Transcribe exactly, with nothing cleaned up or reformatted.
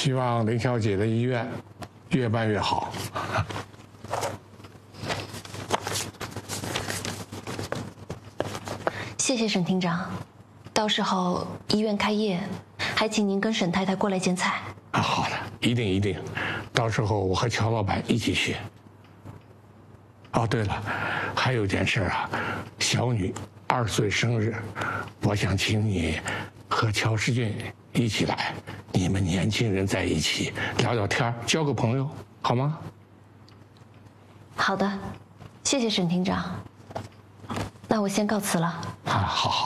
希望林小姐的医院越办越好。 谢谢沈厅长，到时候医院开业，还请您跟沈太太过来剪彩。 啊，好的，一定一定，到时候我和乔老板一起去。哦，对了，还有件事啊，小女二岁生日，我想请你和乔世俊一起来，你们年轻人在一起聊聊天，交个朋友，好吗？ 好的，谢谢沈厅长。那我先告辞了。 啊，好好。